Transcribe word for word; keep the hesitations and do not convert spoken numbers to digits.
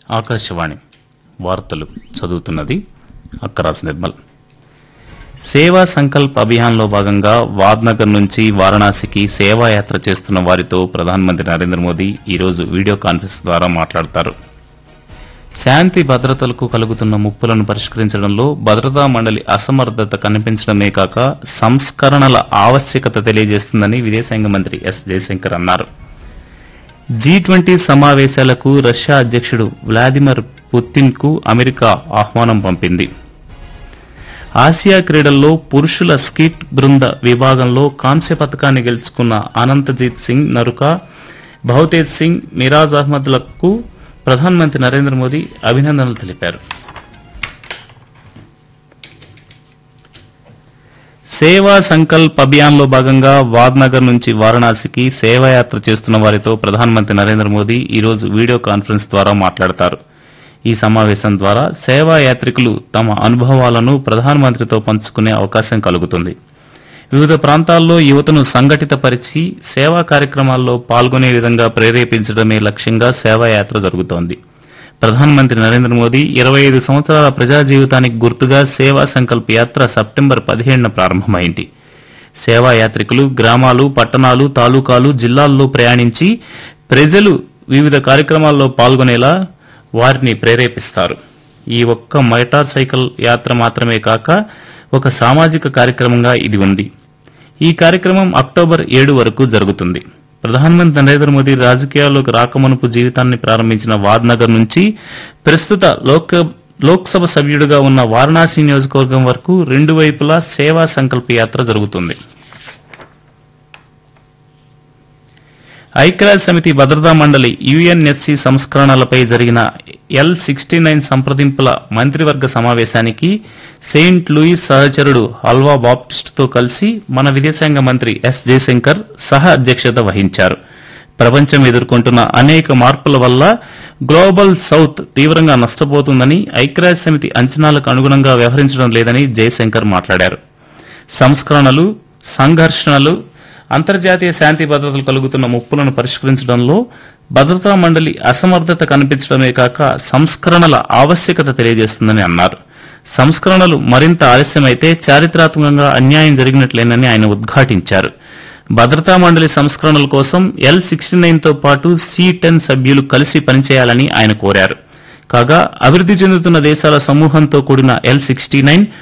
ఆకాశవాణి వార్తలు చదువుతున్నది అక్కరాజ్ నిర్మల్. సేవా సంకల్ప్ అభియాన్లో భాగంగా వాద్నగర్ నుంచి వారణాసికి సేవాయాత్ర చేస్తున్న వారితో ప్రధానమంత్రి నరేంద్ర మోదీ ఈరోజు వీడియో కాన్ఫరెన్స్ ద్వారా మాట్లాడతారు. శాంతి భద్రతలకు కలుగుతున్న ముప్పులను పరిష్కరించడంలో భద్రతా మండలి అసమర్థత కనిపించడమే కాక సంస్కరణల ఆవశ్యకత తెలియజేస్తుందని విదేశాంగ మంత్రి ఎస్ జయశంకర్ అన్నారు. జీ ట్వంటీ సమావేశాలకు రష్యా అధ్యకుడు వ్లాదిమిర్ పుతిన్ కు అమెరికా ఆహ్వానం పంపింది. ఆసియా క్రీడల్లో పురుషుల స్కీట్ బృంద విభాగంలో కాంస్య పతకాన్ని గెలుచుకున్న అనంతజీత్ సింగ్ నరుక, భవతేజ్ సింగ్, మిరాజ్ అహ్మద్లకు ప్రధానమంత్రి నరేంద్ర మోదీ అభినందనలు తెలిపారు. సేవా సంకల్ప్ అభియాన్లో భాగంగా వాద్నగర్ నుంచి వారణాసికి సేవాయాత్ర చేస్తున్న వారితో ప్రధానమంత్రి నరేంద్ర మోదీ ఈరోజు వీడియో కాన్ఫరెన్స్ ద్వారా మాట్లాడతారు. ఈ సమావేశం ద్వారా సేవా యాత్రికులు తమ అనుభవాలను ప్రధానమంత్రితో పంచుకునే అవకాశం కలుగుతుంది. వివిధ ప్రాంతాల్లో యువతను సంఘటితపరిచి సేవా కార్యక్రమాల్లో పాల్గొనే విధంగా ప్రేరేపించడమే లక్ష్యంగా సేవాయాత్ర జరుగుతోంది. ప్రధానమంత్రి నరేంద్ర మోదీ ఇరవై ఐదు సంవత్సరాల ప్రజా జీవితానికి గుర్తుగా సేవా సంకల్ప్ యాత్ర సెప్టెంబర్ పదిహేడున ప్రారంభమైంది. సేవా యాత్రికులు గ్రామాలు, పట్టణాలు, తాలూకాలు, జిల్లాల్లో ప్రయాణించి ప్రజలు వివిధ కార్యక్రమాల్లో పాల్గొనేలా వారిని ప్రేరేపిస్తారు. ఈ ఒక్క మోటార్ సైకిల్ యాత్ర మాత్రమే కాక ఒక సామాజిక కార్యక్రమంగా ఇది ఉంది. ఈ కార్యక్రమం అక్టోబర్ ఏడు వరకు జరుగుతుంది. ప్రధానమంత్రి నరేంద్ర మోదీ రాజకీయాల్లోకి రాకమునుపు జీవితాన్ని ప్రారంభించిన వాద్నగర్ నుంచి ప్రస్తుత లోక్సభ సభ్యుడిగా ఉన్న వారణాసి నియోజకవర్గం వరకు రెండు వైపులా సేవా సంకల్ప యాత్ర జరుగుతుంది. ఐక్యరాజ్య సమితి భద్రతా మండలి యుఎన్ఎస్సి సంస్కరణలపై జరిగిన ఎల్ సిక్స్టీ నైన్ సంప్రదింపుల మంత్రివర్గ సమావేశానికి సెయింట్ లూయిస్ సహచరుడు అల్వా బాప్టిస్టుతో కలిసి మన విదేశాంగ మంత్రి ఎస్ జయశంకర్ సహ అధ్యక్షత వహించారు. ప్రపంచం ఎదుర్కొంటున్న అనేక మార్పుల వల్ల గ్లోబల్ సౌత్ తీవ్రంగా నష్టపోతుందని, ఐక్యరాజ్య సమితి అంచనాలకు అనుగుణంగా వ్యవహరించడం లేదని జయశంకర్ మాట్లాడారు. సంస్కరణలు, సంఘర్షణలు, అంతర్జాతీయ శాంతి భద్రతలు కలుగుతున్న ముప్పులను పరిష్కరించడంలో భద్రతా మండలి అసమర్థత కనిపించడమే కాక సంస్కరణల ఆవశ్యకత తెలియజేస్తుందని అన్నారు. సంస్కరణలు మరింత ఆలస్యమైతే చారిత్రాత్మకంగా అన్యాయం జరిగినట్లేనని ఆయన ఉద్ఘాటించారు. భద్రతా మండలి సంస్కరణల కోసం ఎల్ సిక్స్టీ నైన్ తో పాటు సి టెన్ సభ్యులు కలిసి పనిచేయాలని ఆయన కోరారు. కాగా అభివృద్ది చెందుతున్న దేశాల సమూహంతో కూడిన ఎల్ సిక్స్టీ నైన్